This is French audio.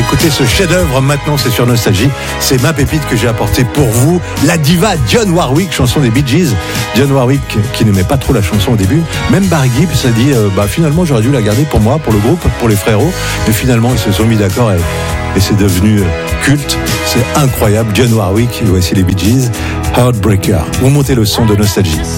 écouter ce chef-d'œuvre maintenant, c'est sur Nostalgie. C'est ma pépite que j'ai apportée pour vous. La diva Dionne Warwick, chanson des Bee Gees. Dionne Warwick qui n'aimait pas trop la chanson au début. Même Barry Gibb s'est dit, finalement j'aurais dû la garder pour moi, pour le groupe, pour les frérots. Mais finalement ils se sont mis d'accord et c'est devenu culte. C'est incroyable. Dionne Warwick, et voici les Bee Gees. Heartbreaker. Vous montez le son de Nostalgie.